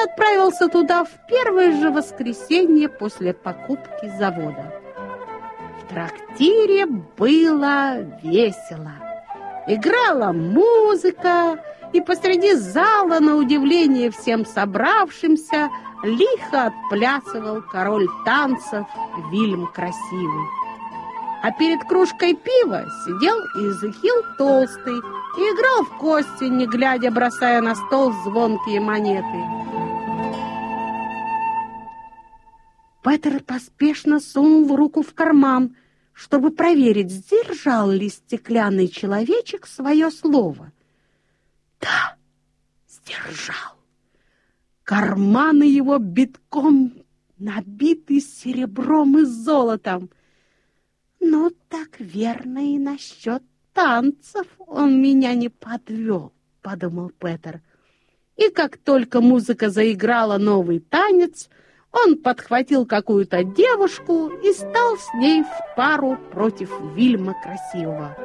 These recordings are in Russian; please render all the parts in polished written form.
отправился туда в первое же воскресенье после покупки завода. В трактире было весело. Играла музыка, и посреди зала, на удивление всем собравшимся, лихо отплясывал король танцев Вильм Красивый. А перед кружкой пива сидел Иезекиил Толстый и играл в кости, не глядя, бросая на стол звонкие монеты. Петер поспешно сунул руку в карман, чтобы проверить, сдержал ли стеклянный человечек свое слово. Да, сдержал. Карманы его битком набиты серебром и золотом. Ну, так верно и насчет танцев он меня не подвел, подумал Петер. И как только музыка заиграла новый танец, он подхватил какую-то девушку и стал с ней в пару против Вильма Красивого.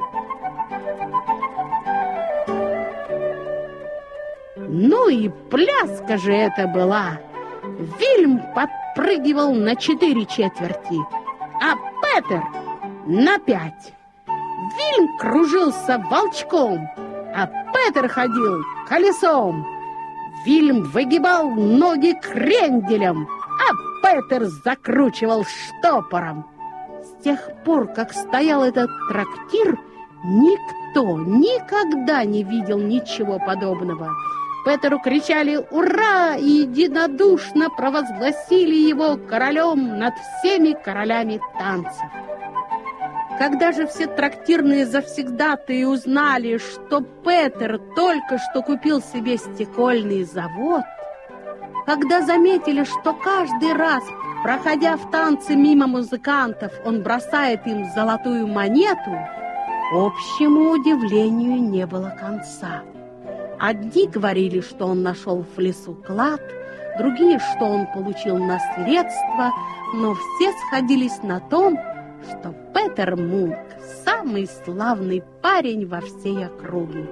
Ну и пляска же это была! Вильм подпрыгивал на 4 четверти, а Петер на 5. Вильм кружился волчком, а Петер ходил колесом. Вильм выгибал ноги кренделем, а Петер закручивал штопором. С тех пор, как стоял этот трактир, никто никогда не видел ничего подобного. Петеру кричали «Ура!» и единодушно провозгласили его королем над всеми королями танцев. Когда же все трактирные завсегдатые узнали, что Петер только что купил себе стекольный завод, когда заметили, что каждый раз, проходя в танцы мимо музыкантов, он бросает им золотую монету, общему удивлению не было конца. Одни говорили, что он нашел в лесу клад, другие, что он получил наследство, но все сходились на том, что Петер Мунк – самый славный парень во всей округе.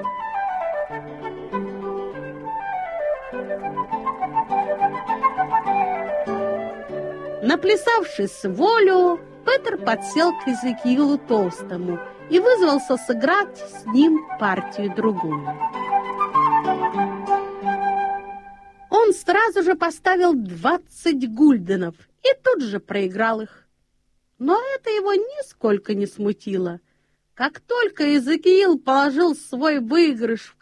Наплясавшись волю, Петер подсел к Иезекиилу Толстому и вызвался сыграть с ним партию-другую. Он сразу же поставил 20 гульденов и тут же проиграл их. Но это его нисколько не смутило. Как только Иезекиил положил свой выигрыш в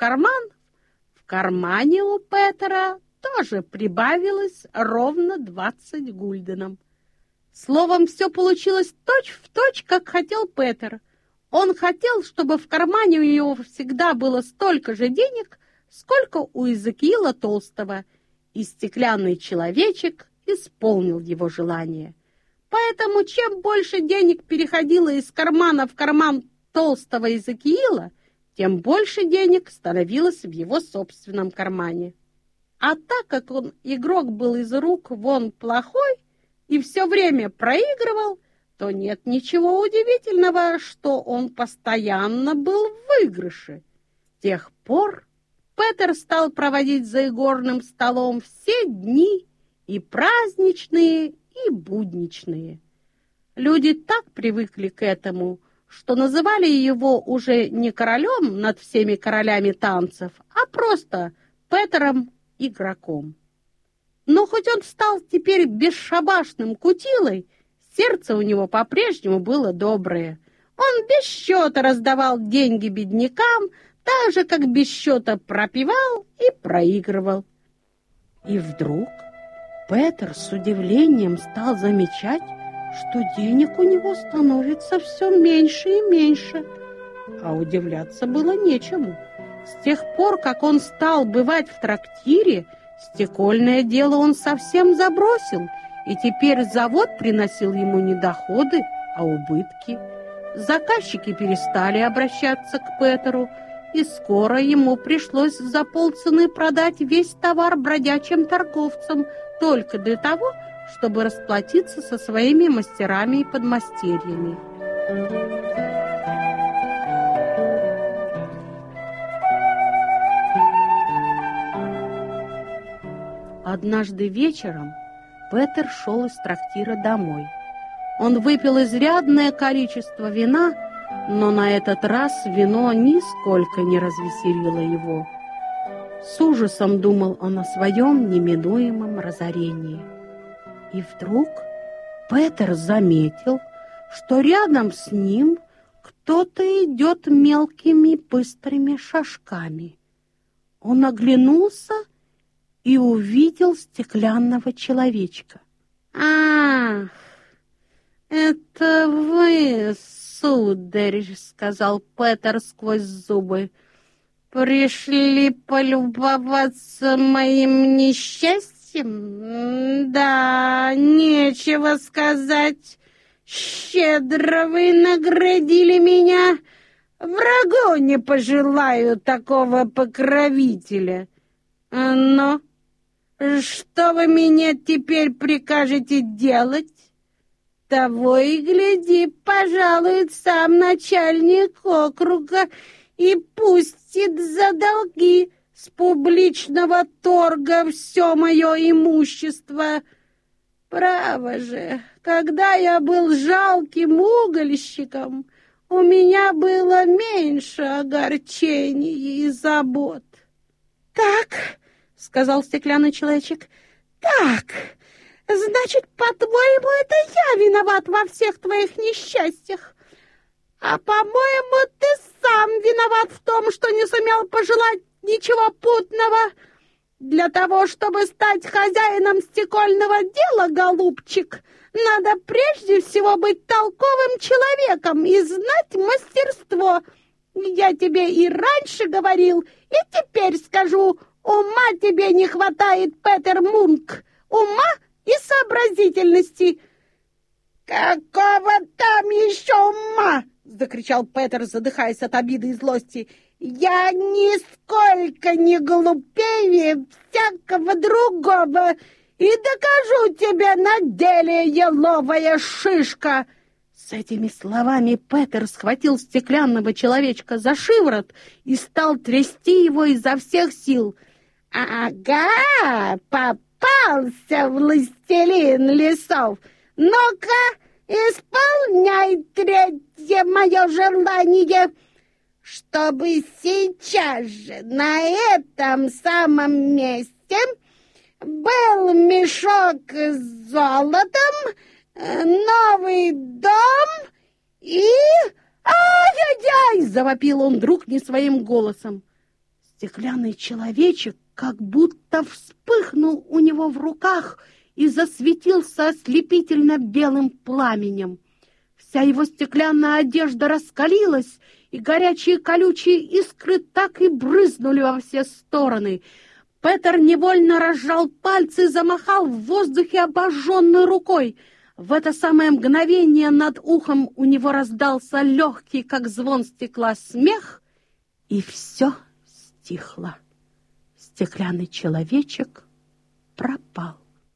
кармане у Петера тоже прибавилось ровно 20 гульденов. Словом, все получилось точь-в-точь, как хотел Петер. Он хотел, чтобы в кармане у него всегда было столько же денег, сколько у Иезекиила Толстого, и стеклянный человечек исполнил его желание. Поэтому чем больше денег переходило из кармана в карман толстого Иезекиила, тем больше денег становилось в его собственном кармане. А так как игрок был из рук вон плохой и все время проигрывал, то нет ничего удивительного, что он постоянно был в выигрыше. С тех пор Петер стал проводить за игорным столом все дни, и праздничные, и будничные. Люди так привыкли к этому, что называли его уже не королем над всеми королями танцев, а просто Петером-игроком. Но хоть он стал теперь бесшабашным кутилой, сердце у него по-прежнему было доброе. Он без счета раздавал деньги беднякам, так же, как без счета пропивал и проигрывал. И вдруг Петер с удивлением стал замечать, что денег у него становится все меньше и меньше. А удивляться было нечему. С тех пор, как он стал бывать в трактире, стекольное дело он совсем забросил, и теперь завод приносил ему не доходы, а убытки. Заказчики перестали обращаться к Петеру, и скоро ему пришлось за полцены продать весь товар бродячим торговцам только для того, чтобы расплатиться со своими мастерами и подмастерьями. Однажды вечером Петер шел из трактира домой. Он выпил изрядное количество вина, но на этот раз вино нисколько не развеселило его. С ужасом думал он о своем неминуемом разорении. И вдруг Петер заметил, что рядом с ним кто-то идет мелкими быстрыми шажками. Он оглянулся и увидел стеклянного человечка. «Ах, это вы, сударь, — сказал Петер сквозь зубы, — пришли полюбоваться моим несчастьем? Да, нечего сказать. Щедро вы наградили меня. Врагу не пожелаю такого покровителя. Но что вы мне теперь прикажете делать? Того и гляди, пожалует сам начальник округа и пустит за долги с публичного торга все мое имущество. Право же, когда я был жалким угольщиком, у меня было меньше огорчений и забот». «Так, — сказал стеклянный человечек, — так, значит, по-твоему, это я виноват во всех твоих несчастьях. А, по-моему, ты сам виноват в том, что не сумел пожелать ничего путного. Для того, чтобы стать хозяином стекольного дела, голубчик, надо прежде всего быть толковым человеком и знать мастерство. Я тебе и раньше говорил, и теперь скажу, ума тебе не хватает, Петер Мунк, ума и сообразительности». «Какого там еще ума?» — закричал Петер, задыхаясь от обиды и злости. «Я нисколько не глупее всякого другого и докажу тебе на деле, еловая шишка!» С этими словами Петер схватил стеклянного человечка за шиворот и стал трясти его изо всех сил. «Ага, попался властелин лесов! Ну-ка, исполняй третье мое желание, чтобы сейчас же на этом самом месте был мешок с золотом, новый дом и... Ай-яй-яй!» — завопил он вдруг не своим голосом. Стеклянный человечек как будто вспыхнул у него в руках и засветился ослепительно белым пламенем. Вся его стеклянная одежда раскалилась, и горячие колючие искры так и брызнули во все стороны. Петер невольно разжал пальцы и замахал в воздухе обожженной рукой. В это самое мгновение над ухом у него раздался легкий, как звон стекла, смех, и все стихло. Стеклянный человечек пропал.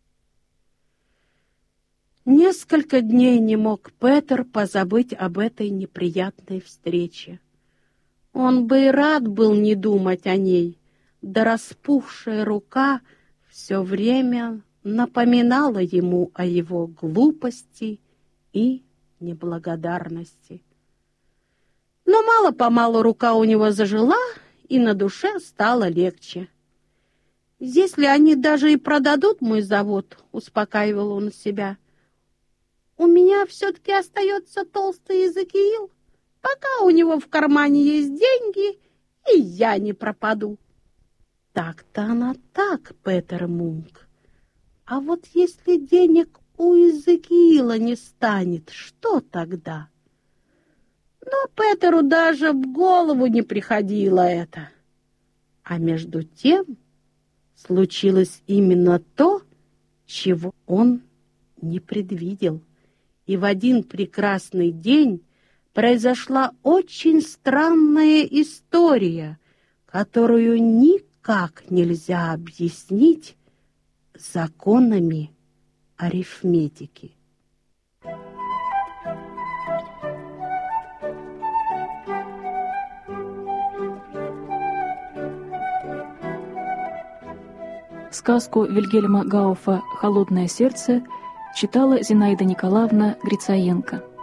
Несколько дней не мог Петер позабыть об этой неприятной встрече. Он бы и рад был не думать о ней, да распухшая рука все время напоминала ему о его глупости и неблагодарности. Но мало-помалу рука у него зажила, и на душе стало легче. «Если они даже и продадут мой завод, — успокаивал он себя, — у меня все-таки остается толстый Иезекиил, пока у него в кармане есть деньги, и я не пропаду». Так-то она так, Петер Мунк. А вот если денег у Иезекиила не станет, что тогда? Но Петеру даже в голову не приходило это. А между тем случилось именно то, чего он не предвидел. И в один прекрасный день произошла очень странная история, которую никак нельзя объяснить законами арифметики. Сказку Вильгельма Гауфа «Холодное сердце» читала Зинаида Николаевна Грицаенко.